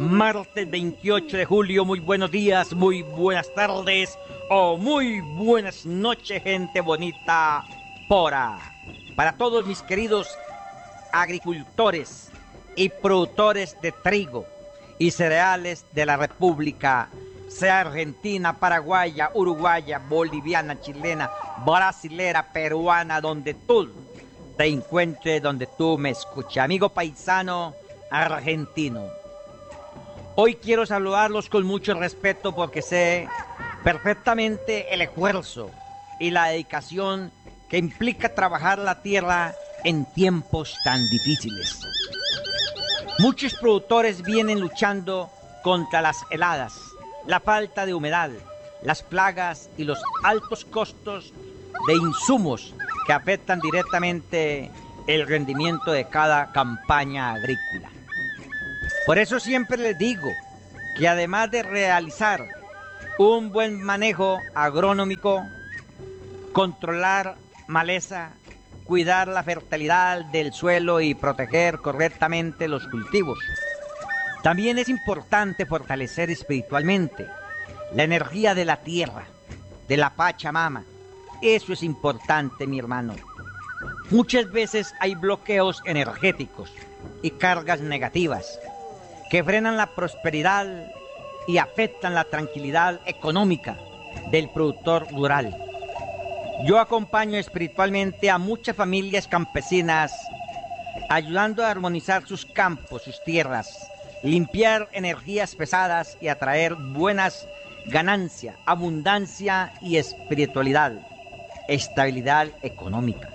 Martes 28 de julio, muy buenos días, muy buenas tardes o muy buenas noches, gente bonita pora. Para todos mis queridos agricultores y productores de trigo y cereales de la República, sea argentina, paraguaya, uruguaya, boliviana, chilena, brasilera, peruana, donde tú te encuentres, donde tú me escuches. Amigo paisano argentino, hoy quiero saludarlos con mucho respeto porque sé perfectamente el esfuerzo y la dedicación que implica trabajar la tierra en tiempos tan difíciles. Muchos productores vienen luchando contra las heladas, la falta de humedad, las plagas y los altos costos de insumos que afectan directamente el rendimiento de cada campaña agrícola. Por eso siempre les digo que además de realizar un buen manejo agronómico, controlar maleza, cuidar la fertilidad del suelo y proteger correctamente los cultivos, también es importante fortalecer espiritualmente la energía de la tierra, de la Pachamama. Eso es importante, mi hermano. Muchas veces hay bloqueos energéticos y cargas negativas que frenan la prosperidad y afectan la tranquilidad económica del productor rural. Yo acompaño espiritualmente a muchas familias campesinas, ayudando a armonizar sus campos, sus tierras, limpiar energías pesadas y atraer buenas ganancias, abundancia y espiritualidad, estabilidad económica.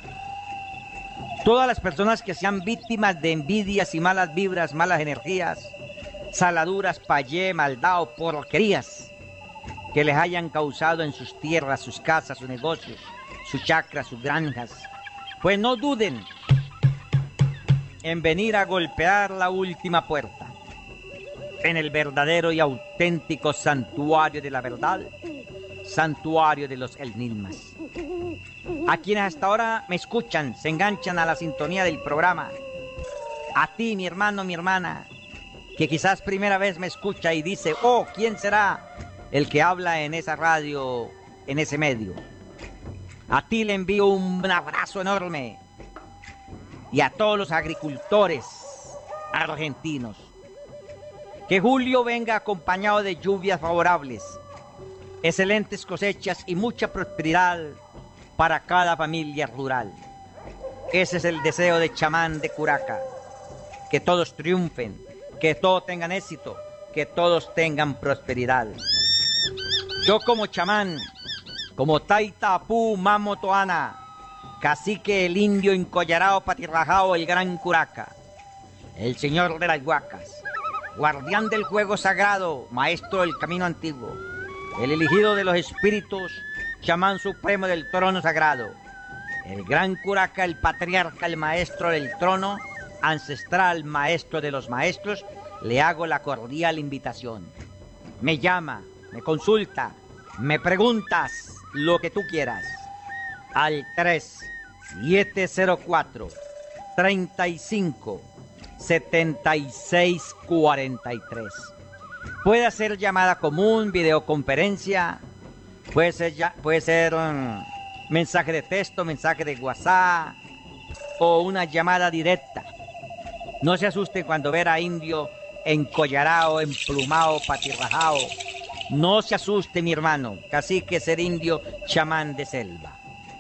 Todas las personas que sean víctimas de envidias y malas vibras, malas energías, saladuras, payé, maldad o porquerías que les hayan causado en sus tierras, sus casas, sus negocios, sus chacras, sus granjas, pues no duden en venir a golpear la última puerta en el verdadero y auténtico santuario de la verdad, santuario de los Enigmas. A quienes hasta ahora me escuchan, se enganchan a la sintonía del programa. A ti, mi hermano, mi hermana, que quizás primera vez me escucha y dice, oh, ¿quién será el que habla en esa radio, en ese medio? A ti le envío un abrazo enorme. Y a todos los agricultores argentinos. Que julio venga acompañado de lluvias favorables, excelentes cosechas y mucha prosperidad para cada familia rural. Ese es el deseo de chamán de Curaca. Que todos triunfen, que todos tengan éxito, que todos tengan prosperidad. Yo como chamán, como Taita Apu Mamo Toana, cacique el indio encollarao patirrajao, el gran Curaca, el señor de las huacas, guardián del juego sagrado, maestro del camino antiguo, el elegido de los espíritus, chamán supremo del trono sagrado, el gran Curaca, el patriarca, el maestro del trono, ancestral, maestro de los maestros, le hago la cordial invitación. Me llama, me consulta, me preguntas lo que tú quieras al 3704-35-7643. Puede hacer llamada común, videoconferencia, puede ser mensaje de texto, mensaje de WhatsApp o una llamada directa. No se asusten cuando ver a indio encollarao, emplumao, patirrajao. No se asuste, mi hermano, cacique ser indio, chamán de selva.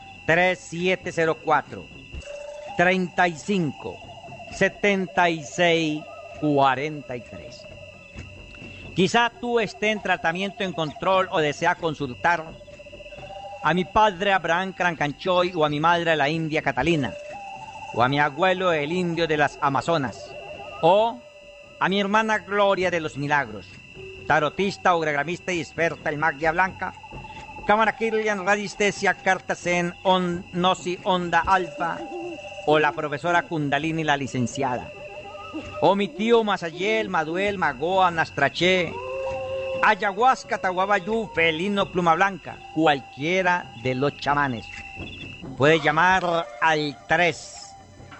3704-35-7643. Quizá tú estés en tratamiento en control o desea consultar a mi padre Abraham Crancanchoy o a mi madre la India Catalina o a mi abuelo el indio de las Amazonas o a mi hermana Gloria de los Milagros, tarotista o gramista y experta en magia blanca, cámara Kirlian, radiestesia, cartas en Gnosis Onda Alfa o la profesora Kundalini, la licenciada, o mi tío Masayel, Maduel, Magoa, Nastraché, ayahuasca, tahuabayú, felino, pluma blanca, cualquiera de los chamanes. Puede llamar al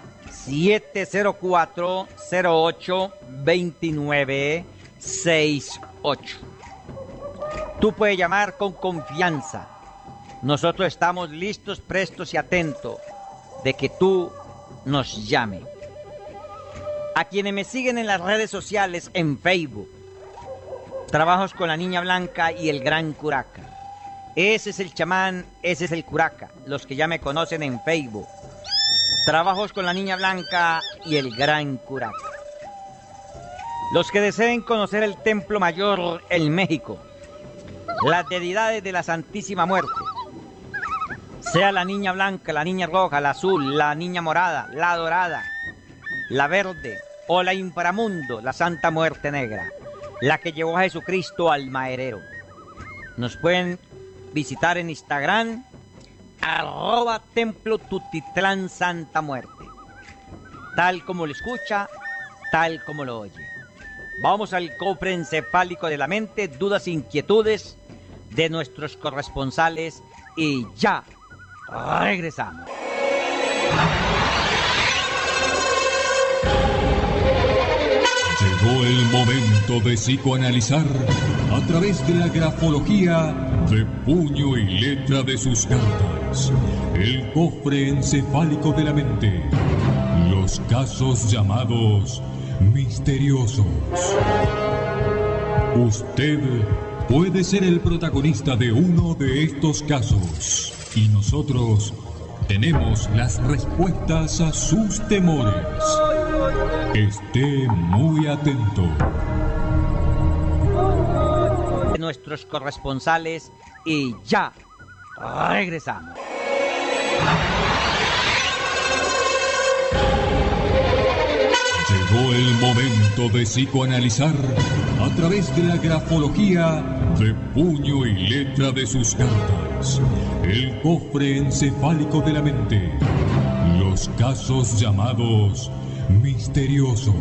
704-082968. Tú puedes llamar con confianza. Nosotros estamos listos, prestos y atentos de que tú nos llames. A quienes me siguen en las redes sociales, en Facebook, Trabajos con la Niña Blanca y el Gran Curaca. Ese es el chamán, ese es el curaca, los que ya me conocen en Facebook. Trabajos con la Niña Blanca y el Gran Curaca. Los que deseen conocer el Templo Mayor en México, las deidades de la Santísima Muerte, sea la Niña Blanca, la Niña Roja, la Azul, la Niña Morada, la Dorada, la Verde o la Inframundo, la Santa Muerte Negra, la que llevó a Jesucristo al Maerero. Nos pueden visitar en Instagram, @Templo Tutitlán Santa Muerte. Tal como lo escucha, tal como lo oye. Vamos al cofre encefálico de la mente, dudas e inquietudes de nuestros corresponsales y ya regresamos. Llegó el momento de psicoanalizar a través de la grafología de puño y letra de sus cartas, el cofre encefálico de la mente, los casos llamados misteriosos. Usted puede ser el protagonista de uno de estos casos y nosotros tenemos las respuestas a sus temores. Esté muy atento. De nuestros corresponsales y ya regresamos. Llegó el momento de psicoanalizar a través de la grafología de puño y letra de sus cartas, el cofre encefálico de la mente, los casos llamados misteriosos.